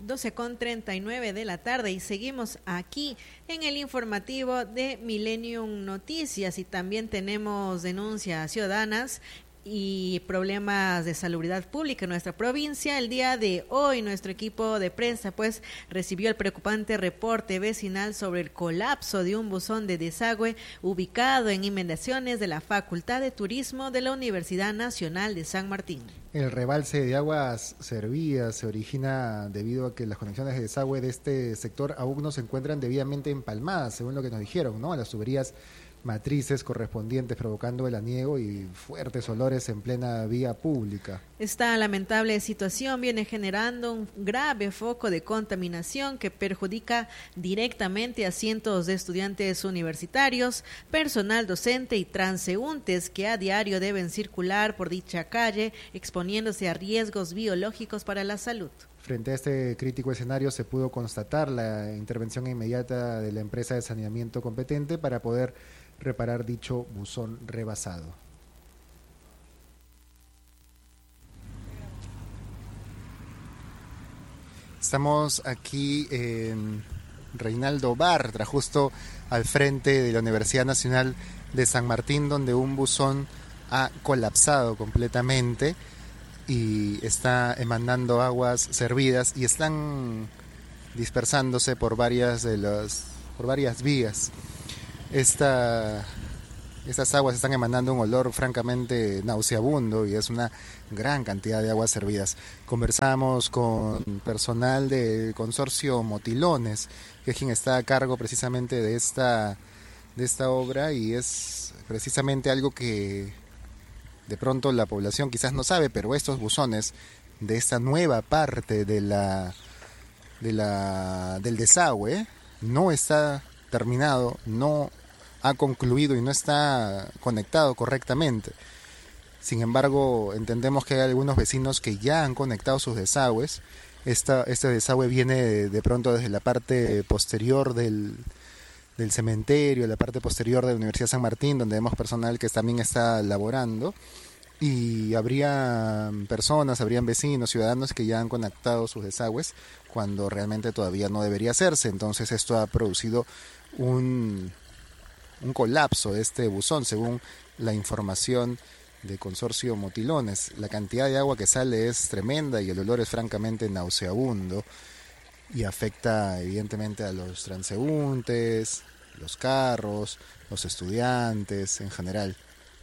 12:39 de la tarde y seguimos aquí en el informativo de Millennium Noticias y también tenemos denuncias ciudadanas y problemas de salubridad pública en nuestra provincia. El día de hoy nuestro equipo de prensa pues recibió el preocupante reporte vecinal sobre el colapso de un buzón de desagüe ubicado en inmediaciones de la Facultad de Turismo de la Universidad Nacional de San Martín. El rebalse de aguas servidas se origina debido a que las conexiones de desagüe de este sector aún no se encuentran debidamente empalmadas, según lo que nos dijeron, ¿no? A las tuberías matrices correspondientes, provocando el aniego y fuertes olores en plena vía pública. Esta lamentable situación viene generando un grave foco de contaminación que perjudica directamente a cientos de estudiantes universitarios, personal docente y transeúntes que a diario deben circular por dicha calle, exponiéndose a riesgos biológicos para la salud. Frente a este crítico escenario se pudo constatar la intervención inmediata de la empresa de saneamiento competente para poder reparar dicho buzón rebasado. Estamos aquí en Reinaldo Bartra, justo al frente de la Universidad Nacional de San Martín, donde un buzón ha colapsado completamente y está emanando aguas servidas y están dispersándose por varias vías. Estas aguas están emanando un olor francamente nauseabundo y es una gran cantidad de aguas servidas. Conversamos con personal del consorcio Motilones, que es quien está a cargo precisamente de esta obra, y es precisamente algo que de pronto la población quizás no sabe, pero estos buzones de esta nueva parte del desagüe no está terminado, no ha concluido y no está conectado correctamente. Sin embargo, entendemos que hay algunos vecinos que ya han conectado sus desagües. Este desagüe viene de pronto desde la parte posterior del cementerio, la parte posterior de la Universidad San Martín, donde vemos personal que también está laborando, y habrían vecinos, ciudadanos que ya han conectado sus desagües cuando realmente todavía no debería hacerse. Entonces esto ha producido un colapso de este buzón, según la información de Consorcio Motilones. La cantidad de agua que sale es tremenda y el olor es francamente nauseabundo y afecta evidentemente a los transeúntes, los carros, los estudiantes en general.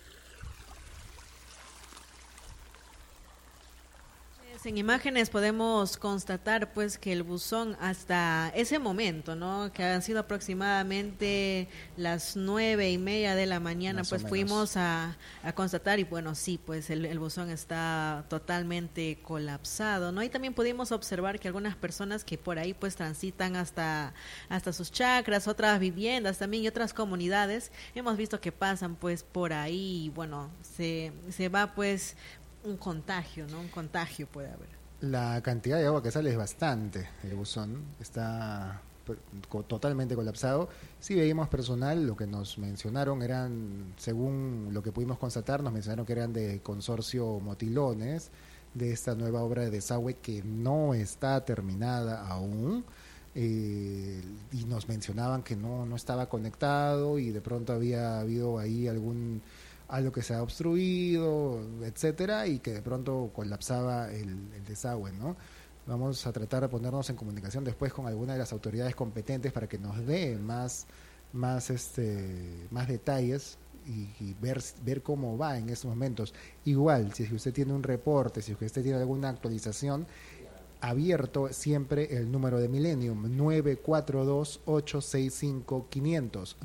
En imágenes podemos constatar pues que el buzón hasta ese momento, ¿no?, que han sido aproximadamente las 9:30 de la mañana, más pues fuimos a constatar, y bueno, sí, pues el buzón está totalmente colapsado, ¿no? Y también pudimos observar que algunas personas que por ahí pues transitan hasta sus chacras, otras viviendas también y otras comunidades, hemos visto que pasan pues por ahí y bueno, se va pues un contagio, ¿no? Un contagio puede haber. La cantidad de agua que sale es bastante. El buzón está totalmente colapsado. Sí veíamos personal, lo que nos mencionaron eran, según lo que pudimos constatar, nos mencionaron que eran de Consorcio Motilones, de esta nueva obra de desagüe que no está terminada aún. Y nos mencionaban que no estaba conectado y de pronto había habido ahí algo que se ha obstruido, etcétera, y que de pronto colapsaba el desagüe, ¿no? Vamos a tratar de ponernos en comunicación después con alguna de las autoridades competentes para que nos dé más detalles y ver cómo va en estos momentos. Igual, si usted tiene un reporte, si usted tiene alguna actualización, abierto siempre el número de Millennium, 942-865-500,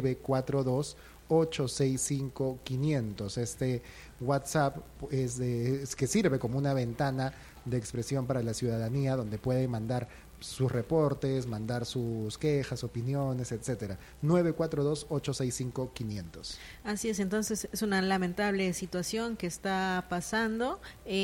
942-865-500. Este WhatsApp es que sirve como una ventana de expresión para la ciudadanía, donde puede mandar sus reportes, mandar sus quejas, opiniones, etcétera. 942-865-500. Así es, entonces es una lamentable situación que está pasando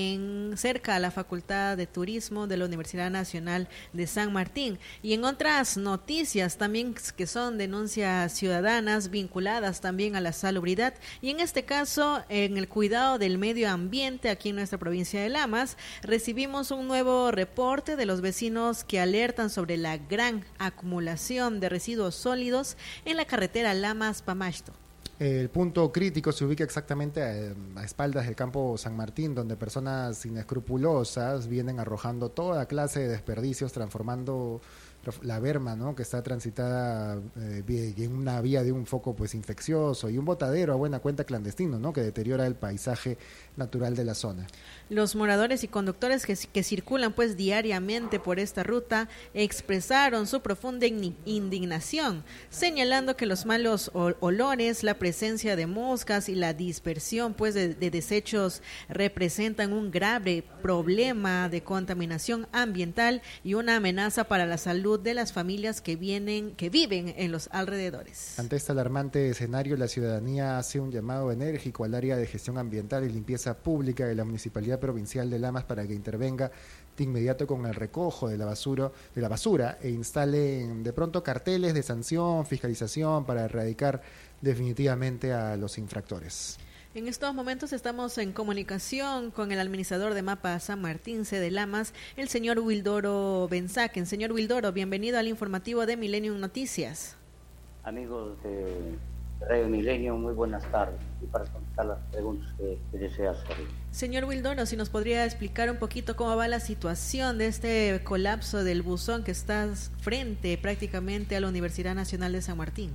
cerca a la Facultad de Turismo de la Universidad Nacional de San Martín. Y en otras noticias también que son denuncias ciudadanas vinculadas también a la salubridad y en este caso en el cuidado del medio ambiente aquí en nuestra provincia de Lamas, recibimos un nuevo reporte de los vecinos que alertan sobre la gran acumulación de residuos sólidos en la carretera Lamas-Pamashto. El punto crítico se ubica exactamente a espaldas del campo San Martín, donde personas inescrupulosas vienen arrojando toda clase de desperdicios, transformando la berma, ¿no?, que está transitada en una vía de un foco pues infeccioso y un botadero a buena cuenta clandestino, ¿no?, que deteriora el paisaje natural de la zona. Los moradores y conductores que circulan pues diariamente por esta ruta expresaron su profunda indignación, señalando que los malos olores, la presencia de moscas y la dispersión pues de desechos representan un grave problema de contaminación ambiental y una amenaza para la salud de las familias que viven en los alrededores. Ante este alarmante escenario, la ciudadanía hace un llamado enérgico al área de gestión ambiental y limpieza pública de la Municipalidad Provincial de Lamas para que intervenga de inmediato con el recojo de la basura e instalen de pronto carteles de sanción, fiscalización para erradicar definitivamente a los infractores. En estos momentos estamos en comunicación con el administrador de Mapa San Martín, sede Lamas, el señor Wildoro Benzaken. Señor Wildoro, bienvenido al informativo de Millennium Noticias. Amigos de Radio Millennium, muy buenas tardes. Y para contestar las preguntas que desea hacer. Señor Wildoro, si nos podría explicar un poquito cómo va la situación de este colapso del buzón que está frente prácticamente a la Universidad Nacional de San Martín.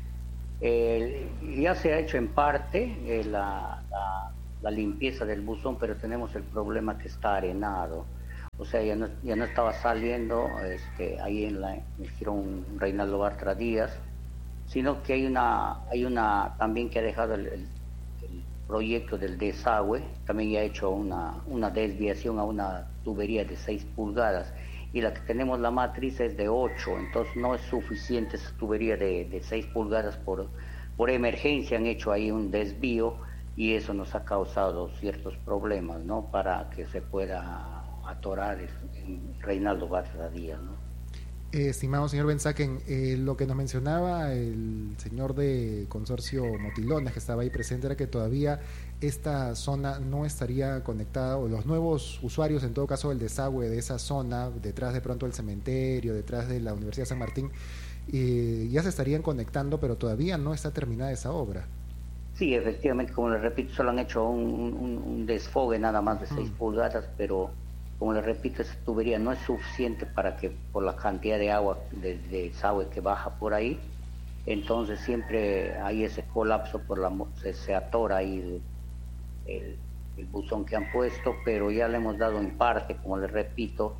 Ya se ha hecho en parte la limpieza del buzón, pero tenemos el problema que está arenado. O sea, ya no estaba saliendo ahí en el jirón Reinaldo Bartra Díaz, sino que hay una también que ha dejado el proyecto del desagüe, también ya ha hecho una desviación a una tubería de 6 pulgadas. Y la que tenemos la matriz es de 8, entonces no es suficiente esa tubería de 6 pulgadas por emergencia. Han hecho ahí un desvío y eso nos ha causado ciertos problemas, ¿no?, para que se pueda atorar en Reinaldo Bartra Díaz, ¿no? Estimado señor Benzaken, lo que nos mencionaba el señor de Consorcio Motilones que estaba ahí presente era que todavía esta zona no estaría conectada, o los nuevos usuarios, en todo caso del desagüe de esa zona, detrás de pronto del cementerio, detrás de la Universidad de San Martín, ya se estarían conectando, pero todavía no está terminada esa obra. Sí, efectivamente, como les repito, solo han hecho un desfogue nada más de 6 pulgadas, pero como les repito, esa tubería no es suficiente para que, por la cantidad de agua, de desagüe que baja por ahí, entonces siempre hay ese colapso, se atora ahí el buzón que han puesto, pero ya le hemos dado en parte, como les repito,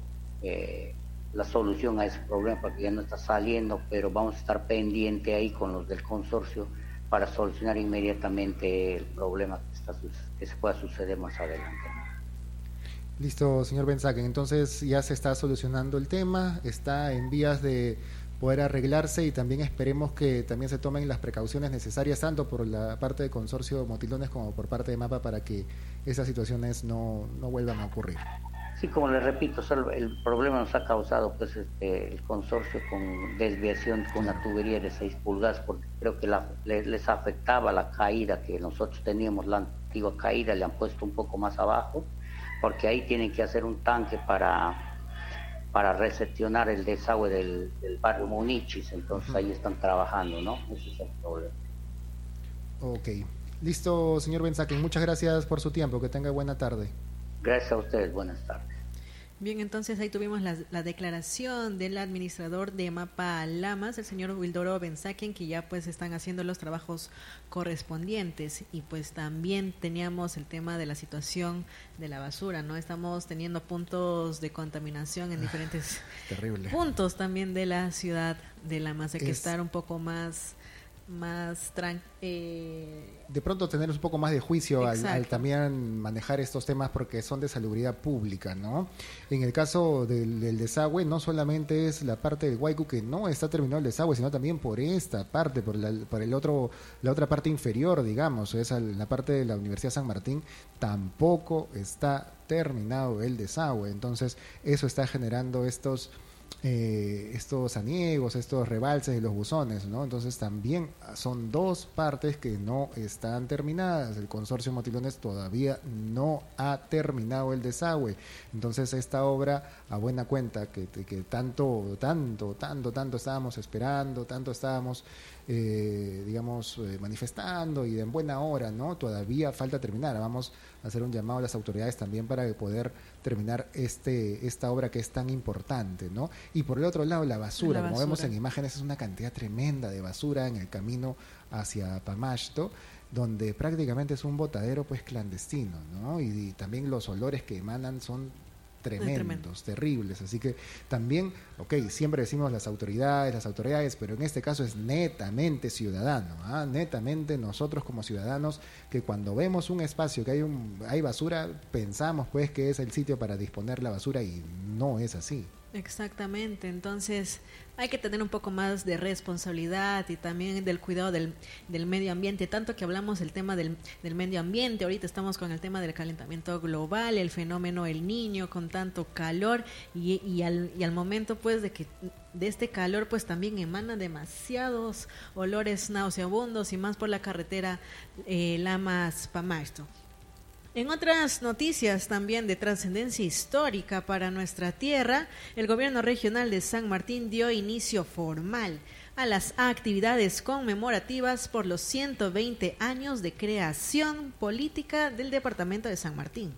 la solución a ese problema, porque ya no está saliendo, pero vamos a estar pendiente ahí con los del consorcio para solucionar inmediatamente el problema que se pueda suceder más adelante. Listo, señor Benzaken. Entonces ya se está solucionando el tema, está en vías de poder arreglarse y también esperemos que también se tomen las precauciones necesarias tanto por la parte de Consorcio Motilones como por parte de MAPA para que esas situaciones no vuelvan a ocurrir. Sí, como les repito, solo el problema nos ha causado pues el consorcio con desviación con una tubería de 6 pulgadas, porque creo que les afectaba la caída que nosotros teníamos, la antigua caída, le han puesto un poco más abajo, porque ahí tienen que hacer un tanque para recepcionar el desagüe del barrio Munichis, entonces ahí están trabajando, ¿no? Ese es el problema. Ok, listo, señor Benzaken, muchas gracias por su tiempo, que tenga buena tarde. Gracias a ustedes, buenas tardes. Bien, entonces ahí tuvimos la declaración del administrador de Mapa Lamas, el señor Wildoro Benzaken, que ya pues están haciendo los trabajos correspondientes, y pues también teníamos el tema de la situación de la basura, ¿no? Estamos teniendo puntos de contaminación en diferentes puntos también de la ciudad de Lamas, hay que estar un poco más más de pronto tener un poco más de juicio al también manejar estos temas porque son de salubridad pública, ¿no? En el caso del desagüe, no solamente es la parte del Huaycu que no está terminado el desagüe, sino también por esta parte, por la otra parte inferior, digamos, la parte de la Universidad San Martín, tampoco está terminado el desagüe. Entonces, eso está generando estos aniegos, estos rebalses de los buzones, ¿no? Entonces también son dos partes que no están terminadas. El consorcio Motilones todavía no ha terminado el desagüe. Entonces esta obra, a buena cuenta, que tanto estábamos esperando, tanto estábamos manifestando y en buena hora, ¿no? Todavía falta terminar. Vamos a hacer un llamado a las autoridades también para poder terminar esta obra que es tan importante, ¿no? Y por el otro lado, la basura. Como vemos en imágenes, es una cantidad tremenda de basura en el camino hacia Pamashto, donde prácticamente es un botadero pues clandestino, ¿no? Y también los olores que emanan son tremendos, terribles, así que también, siempre decimos las autoridades, pero en este caso es netamente ciudadano, netamente nosotros como ciudadanos, que cuando vemos un espacio que hay basura, pensamos pues que es el sitio para disponer la basura y no es así. Exactamente, entonces hay que tener un poco más de responsabilidad y también del cuidado del medio ambiente, tanto que hablamos del tema del medio ambiente, ahorita estamos con el tema del calentamiento global, el fenómeno El Niño con tanto calor y al momento pues de este calor pues también emanan demasiados olores nauseabundos y más por la carretera Lamas-Pamashto. En otras noticias también de trascendencia histórica para nuestra tierra, el gobierno regional de San Martín dio inicio formal a las actividades conmemorativas por los 120 años de creación política del departamento de San Martín.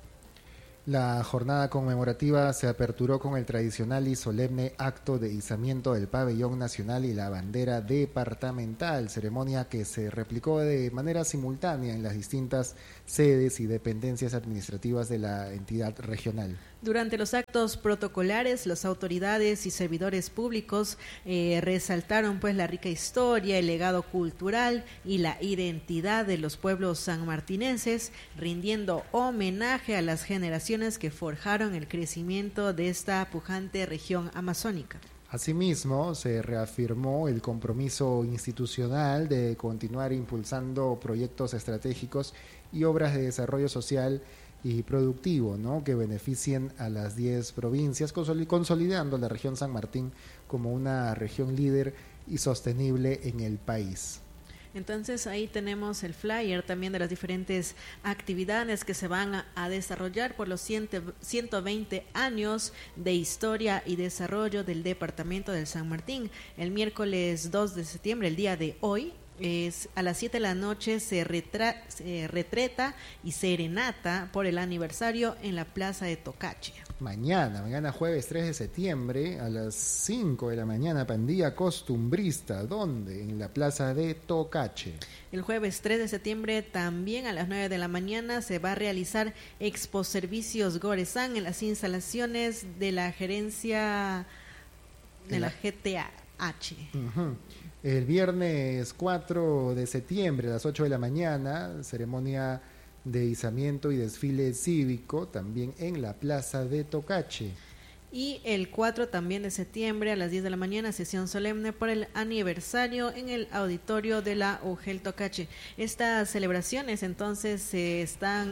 La jornada conmemorativa se aperturó con el tradicional y solemne acto de izamiento del pabellón nacional y la bandera departamental, ceremonia que se replicó de manera simultánea en las distintas sedes y dependencias administrativas de la entidad regional. Durante los actos protocolares, las autoridades y servidores públicos resaltaron pues la rica historia, el legado cultural y la identidad de los pueblos sanmartinenses, rindiendo homenaje a las generaciones que forjaron el crecimiento de esta pujante región amazónica. Asimismo, se reafirmó el compromiso institucional de continuar impulsando proyectos estratégicos y obras de desarrollo social y productivo, ¿no?, que beneficien a las 10 provincias, consolidando la región San Martín como una región líder y sostenible en el país. Entonces ahí tenemos el flyer también de las diferentes actividades que se van a desarrollar por los 120 años de historia y desarrollo del departamento del San Martín. El miércoles 2 de septiembre, el día de hoy, a las 7 de la noche se retreta y serenata por el aniversario en la Plaza de Tocache. Mañana jueves 3 de septiembre a las 5 de la mañana, pandilla costumbrista, ¿dónde? En la Plaza de Tocache. El jueves 3 de septiembre también a las 9 de la mañana se va a realizar Expo Servicios Goresan en las instalaciones de la gerencia de la GTH. Uh-huh. El viernes 4 de septiembre a las 8 de la mañana, ceremonia de izamiento y desfile cívico también en la Plaza de Tocache. Y el 4 también de septiembre a las 10 de la mañana, sesión solemne por el aniversario en el auditorio de la UGEL Tocache. Estas celebraciones entonces se están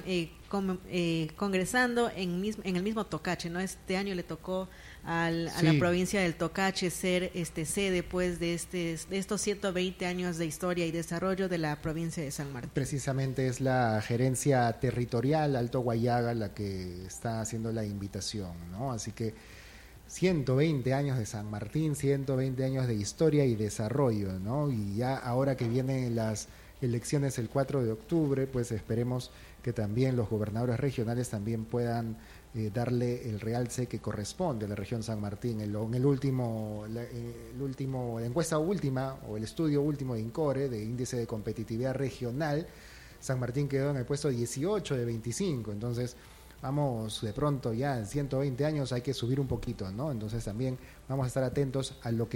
congresando en el mismo Tocache, ¿no? Este año le tocó a la provincia del Tocache ser sede pues de estos 120 años de historia y desarrollo de la provincia de San Martín. Precisamente es la gerencia territorial Alto Guayaga la que está haciendo la invitación, ¿no? Así que 120 años de San Martín, 120 años de historia y desarrollo, ¿no? Y ya ahora que vienen las elecciones el 4 de octubre, pues esperemos que también los gobernadores regionales también puedan darle el realce que corresponde a la región San Martín. La encuesta última o el estudio último de INCORE, de Índice de Competitividad Regional, San Martín quedó en el puesto 18 de 25, entonces vamos, de pronto ya en 120 años hay que subir un poquito, ¿no? Entonces también vamos a estar atentos a lo que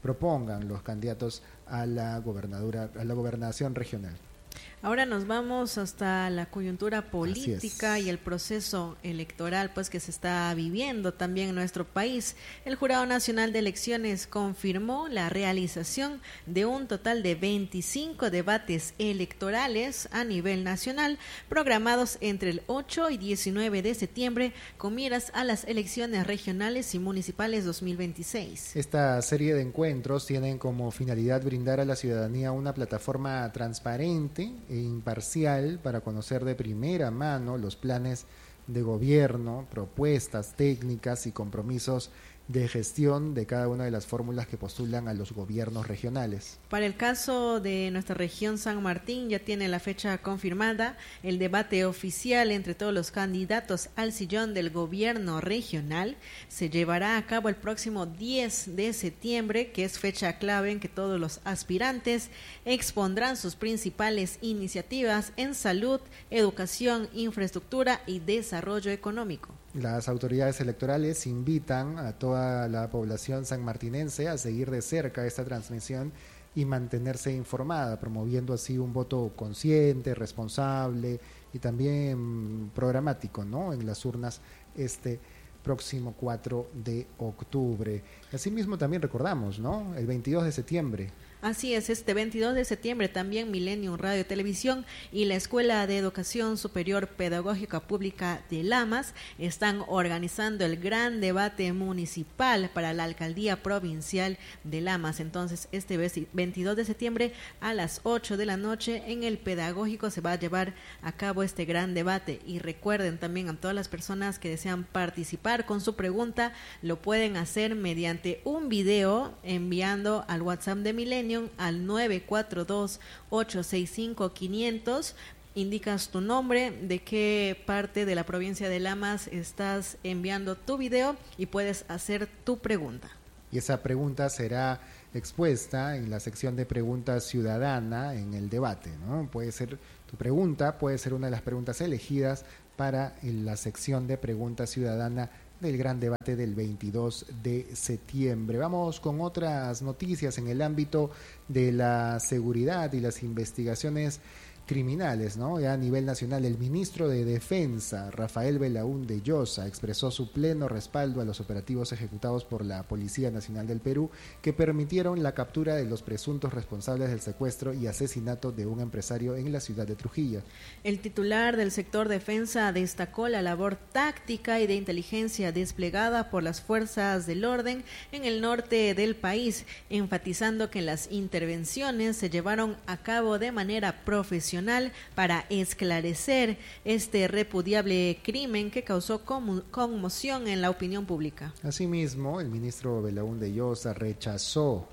propongan los candidatos a la gobernación regional. Ahora nos vamos hasta la coyuntura política y el proceso electoral pues que se está viviendo también en nuestro país. El Jurado Nacional de Elecciones confirmó la realización de un total de 25 debates electorales a nivel nacional programados entre el 8 y 19 de septiembre con miras a las elecciones regionales y municipales 2026. Esta serie de encuentros tienen como finalidad brindar a la ciudadanía una plataforma transparente e imparcial para conocer de primera mano los planes de gobierno, propuestas técnicas y compromisos de gestión de cada una de las fórmulas que postulan a los gobiernos regionales. Para el caso de nuestra región San Martín ya tiene la fecha confirmada. El debate oficial entre todos los candidatos al sillón del gobierno regional se llevará a cabo el próximo 10 de septiembre, que es fecha clave en que todos los aspirantes expondrán sus principales iniciativas en salud, educación, infraestructura y desarrollo económico. Las autoridades electorales invitan a toda la población sanmartinense a seguir de cerca esta transmisión y mantenerse informada, promoviendo así un voto consciente, responsable y también programático, ¿no?, en las urnas este próximo 4 de octubre. Asimismo también recordamos, ¿no?, el 22 de septiembre. Así es, este 22 de septiembre también Millennium Radio y Televisión y la Escuela de Educación Superior Pedagógica Pública de Lamas están organizando el gran debate municipal para la Alcaldía Provincial de Lamas. Entonces, este 22 de septiembre a las 8 de la noche en el Pedagógico se va a llevar a cabo este gran debate. Y recuerden también a todas las personas que desean participar con su pregunta, lo pueden hacer mediante un video enviando al WhatsApp de Millennium al 942-865-500. Indicas tu nombre, de qué parte de la provincia de Lamas estás enviando tu video y puedes hacer tu pregunta. Y esa pregunta será expuesta en la sección de preguntas ciudadana en el debate, ¿no? Puede ser tu pregunta, puede ser una de las preguntas elegidas para la sección de preguntas ciudadana del gran debate del 22 de septiembre. Vamos con otras noticias en el ámbito de la seguridad y las investigaciones criminales, ¿no? Ya a nivel nacional, el ministro de Defensa, Rafael Belaúnde Llosa, expresó su pleno respaldo a los operativos ejecutados por la Policía Nacional del Perú que permitieron la captura de los presuntos responsables del secuestro y asesinato de un empresario en la ciudad de Trujillo. El titular del sector defensa destacó la labor táctica y de inteligencia desplegada por las fuerzas del orden en el norte del país, enfatizando que las intervenciones se llevaron a cabo de manera profesional para esclarecer este repudiable crimen que causó conmoción en la opinión pública. Asimismo, el ministro Belaúnde Llosa rechazó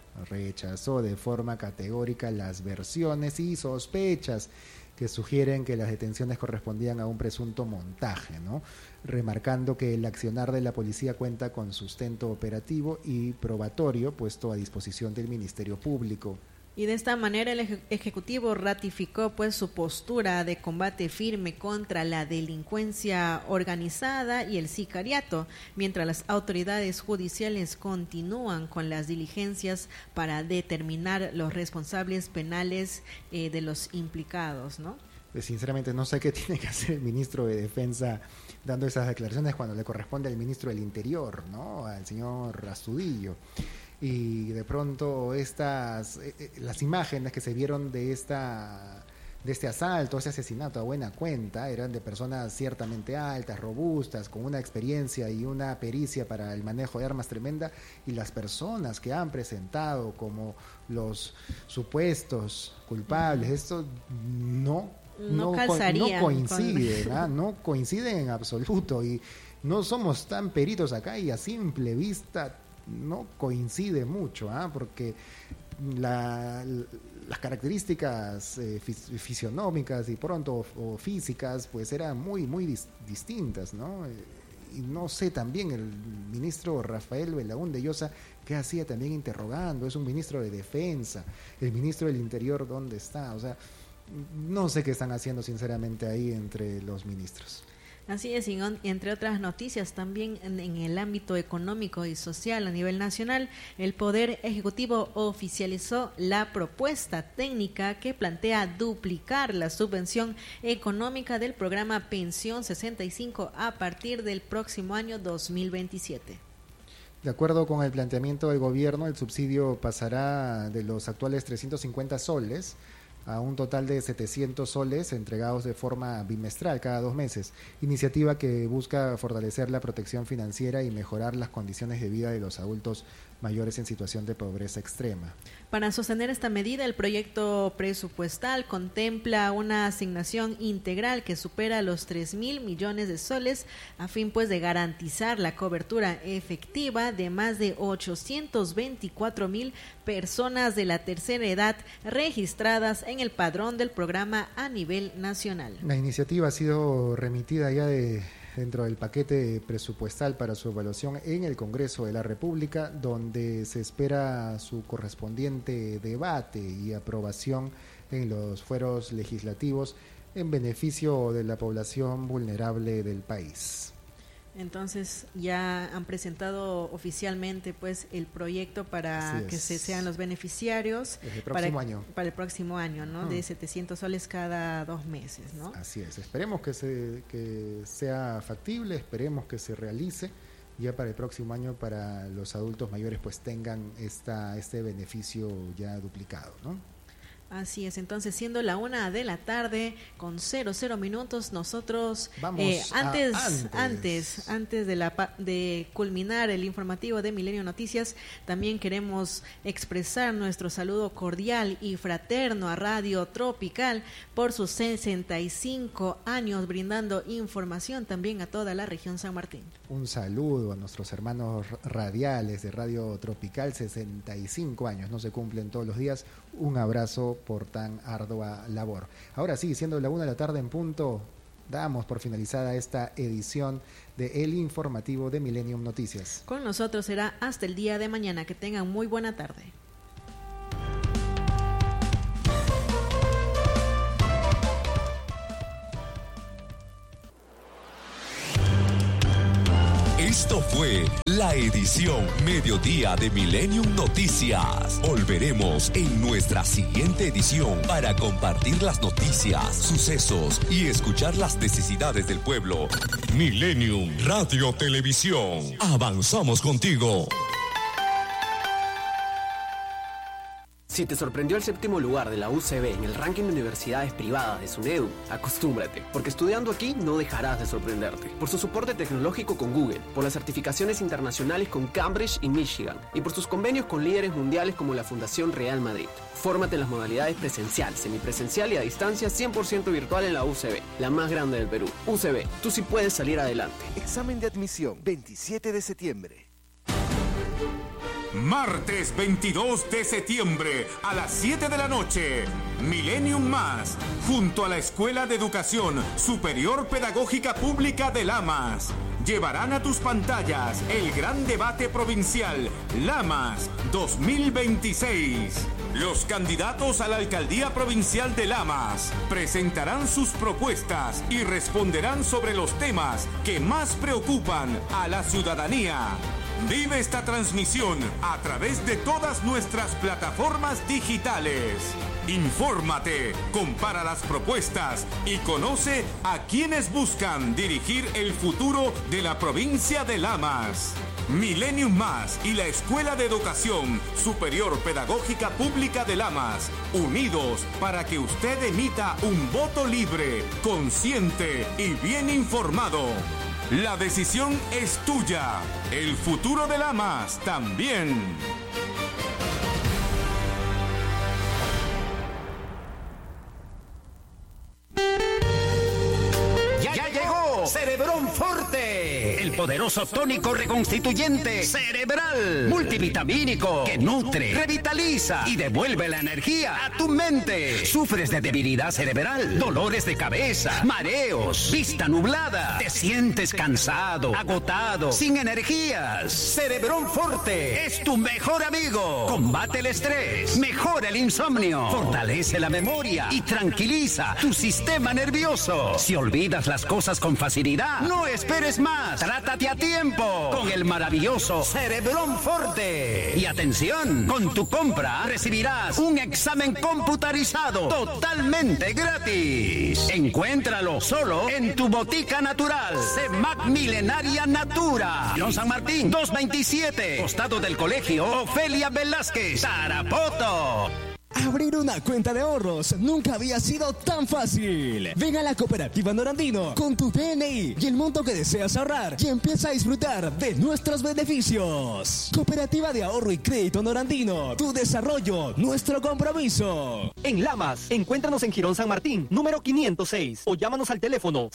de forma categórica las versiones y sospechas que sugieren que las detenciones correspondían a un presunto montaje, ¿no?, remarcando que el accionar de la policía cuenta con sustento operativo y probatorio puesto a disposición del Ministerio Público. Y de esta manera el Ejecutivo ratificó pues su postura de combate firme contra la delincuencia organizada y el sicariato, mientras las autoridades judiciales continúan con las diligencias para determinar los responsables penales de los implicados, ¿no? Pues sinceramente no sé qué tiene que hacer el ministro de Defensa dando esas declaraciones cuando le corresponde al ministro del Interior, ¿no?, al señor Astudillo. Y de pronto las imágenes que se vieron de este asalto, ese asesinato a buena cuenta, eran de personas ciertamente altas, robustas, con una experiencia y una pericia para el manejo de armas tremenda, y las personas que han presentado como los supuestos culpables, esto no coinciden, no coinciden en absoluto, y no somos tan peritos acá y a simple vista no coincide mucho, porque las características fisionómicas y pronto o físicas pues eran muy distintas, ¿no? Y no sé también el ministro Rafael Belaúnde Llosa qué hacía también interrogando, es un ministro de Defensa, el ministro del Interior ¿dónde está? O sea, no sé qué están haciendo sinceramente ahí entre los ministros. Así es, y entre otras noticias también en el ámbito económico y social a nivel nacional, el Poder Ejecutivo oficializó la propuesta técnica que plantea duplicar la subvención económica del programa Pensión 65 a partir del próximo año 2027. De acuerdo con el planteamiento del gobierno, el subsidio pasará de los actuales 350 soles a un total de 700 soles entregados de forma bimestral cada 2 meses, iniciativa que busca fortalecer la protección financiera y mejorar las condiciones de vida de los adultos mayores en situación de pobreza extrema. Para sostener esta medida, el proyecto presupuestal contempla una asignación integral que supera los 3.000 millones de soles a fin pues de garantizar la cobertura efectiva de más de 824.000 personas de la tercera edad registradas en el padrón del programa a nivel nacional. La iniciativa ha sido remitida ya dentro del paquete presupuestal para su evaluación en el Congreso de la República, donde se espera su correspondiente debate y aprobación en los fueros legislativos en beneficio de la población vulnerable del país. Entonces ya han presentado oficialmente pues el proyecto para que sean los beneficiarios el próximo año. Para el próximo año, ¿no? De 700 soles cada 2 meses, ¿no? Así es. Esperemos que sea factible, esperemos que se realice ya para el próximo año, para los adultos mayores pues tengan este beneficio ya duplicado, ¿no? Así es, entonces siendo la 1:00 con 00 minutos, nosotros antes de culminar el informativo de Milenio Noticias, también queremos expresar nuestro saludo cordial y fraterno a Radio Tropical por sus 65 años brindando información también a toda la región San Martín. Un saludo a nuestros hermanos radiales de Radio Tropical, 65 años, no se cumplen todos los días. Un abrazo por tan ardua labor. Ahora sí, siendo la 1:00 en punto, damos por finalizada esta edición de El Informativo de Millennium Noticias. Con nosotros será hasta el día de mañana. Que tengan muy buena tarde. Esto fue la edición Mediodía de Millennium Noticias. Volveremos en nuestra siguiente edición para compartir las noticias, sucesos y escuchar las necesidades del pueblo. Millennium Radio Televisión. Avanzamos contigo. Si te sorprendió el 7º lugar de la UCB en el ranking de universidades privadas de SUNEDU, acostúmbrate, porque estudiando aquí no dejarás de sorprenderte. Por su soporte tecnológico con Google, por las certificaciones internacionales con Cambridge y Michigan, y por sus convenios con líderes mundiales como la Fundación Real Madrid. Fórmate en las modalidades presencial, semipresencial y a distancia 100% virtual en la UCB, la más grande del Perú. UCB, tú sí puedes salir adelante. Examen de admisión, 27 de septiembre. Martes 22 de septiembre a las 7 de la noche, Millennium Más, junto a la Escuela de Educación Superior Pedagógica Pública de Lamas, llevarán a tus pantallas el gran debate provincial Lamas 2026. Los candidatos a la alcaldía provincial de Lamas presentarán sus propuestas y responderán sobre los temas que más preocupan a la ciudadanía. Vive esta transmisión a través de todas nuestras plataformas digitales. Infórmate, compara las propuestas y conoce a quienes buscan dirigir el futuro de la provincia de Lamas. Millennium Más y la Escuela de Educación Superior Pedagógica Pública de Lamas, unidos para que usted emita un voto libre, consciente y bien informado. La decisión es tuya. El futuro de Lamas también. ¡Ya llegó! ¡Cerebrón Forte! El poderoso tónico reconstituyente cerebral, multivitamínico, que nutre, revitaliza y devuelve la energía a tu mente. ¿Sufres de debilidad cerebral, dolores de cabeza, mareos, vista nublada? ¿Te sientes cansado, agotado, sin energías? Cerebrón Forte es tu mejor amigo. Combate el estrés, mejora el insomnio, fortalece la memoria y tranquiliza tu sistema nervioso. Si olvidas las cosas con facilidad, no esperes más. Trátate a tiempo con el maravilloso Cerebrón Forte. Y atención, con tu compra recibirás un examen computarizado totalmente gratis. Encuéntralo solo en tu botica natural, CEMAC Milenaria Natura. Girón San Martín, 227, costado del Colegio Ofelia Velázquez, Tarapoto. Abrir una cuenta de ahorros nunca había sido tan fácil. Ven a la Cooperativa Norandino con tu DNI y el monto que deseas ahorrar y empieza a disfrutar de nuestros beneficios. Cooperativa de Ahorro y Crédito Norandino, tu desarrollo, nuestro compromiso. En Lamas, encuéntranos en Girón San Martín, número 506, o llámanos al teléfono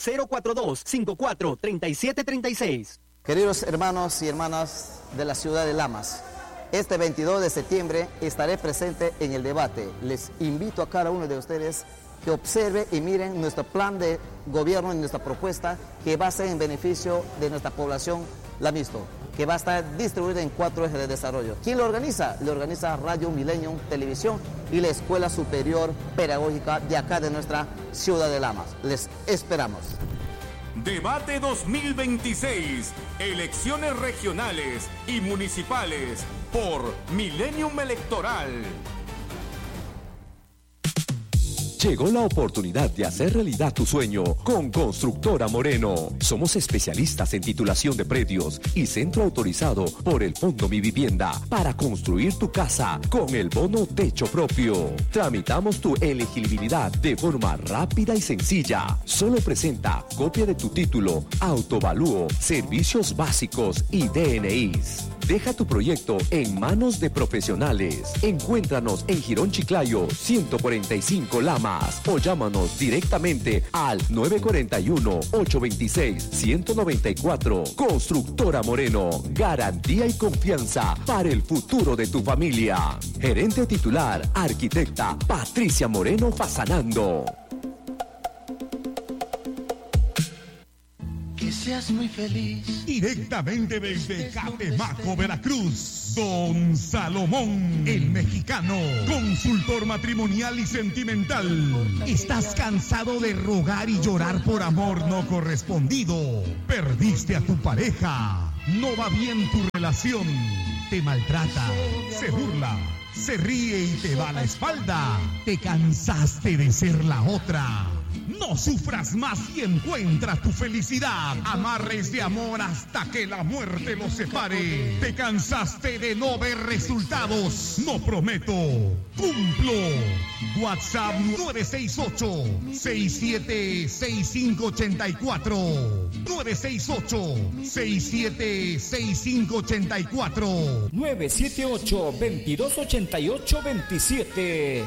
042-54-3736. Queridos hermanos y hermanas de la ciudad de Lamas, este 22 de septiembre estaré presente en el debate. Les invito a cada uno de ustedes que observe y miren nuestro plan de gobierno y nuestra propuesta, que va a ser en beneficio de nuestra población lamisto, que va a estar distribuida en 4 ejes de desarrollo. ¿Quién lo organiza? Lo organiza Radio Millennium Televisión y la Escuela Superior Pedagógica de acá de nuestra ciudad de Lamas. Les esperamos. Debate 2026, elecciones regionales y municipales por Millennium Electoral. Llegó la oportunidad de hacer realidad tu sueño con Constructora Moreno. Somos especialistas en titulación de predios y centro autorizado por el Fondo Mi Vivienda para construir tu casa con el bono techo propio. Tramitamos tu elegibilidad de forma rápida y sencilla. Solo presenta copia de tu título, autovalúo, servicios básicos y DNIs. Deja tu proyecto en manos de profesionales. Encuéntranos en Girón Chiclayo, 145 Lamas, o llámanos directamente al 941-826-194. Constructora Moreno, garantía y confianza para el futuro de tu familia. Gerente titular, arquitecta Patricia Moreno Fasanando. Que seas muy feliz. Directamente desde Catemaco, Veracruz, Don Salomón, el mexicano, consultor matrimonial y sentimental. ¿Estás cansado de rogar y llorar por amor no correspondido? ¿Perdiste a tu pareja? ¿No va bien tu relación? ¿Te maltrata? ¿Se burla? ¿Se ríe y te da la espalda? ¿Te cansaste de ser la otra? No sufras más y encuentra tu felicidad. Amarres de amor hasta que la muerte los separe. ¿Te cansaste de no ver resultados? No prometo, cumplo. WhatsApp 968-676584. 968-676584. 978-2288-27.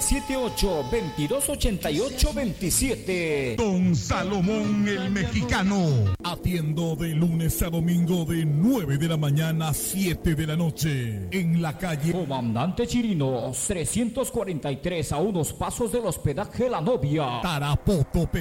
978-2288-27. Don Salomón el mexicano. Atiendo de lunes a domingo de 9 de la mañana a 7 de la noche. En la calle Comandante Chirinos, 343, a unos pasos del hospedaje La Novia, Tarapoto, Perú.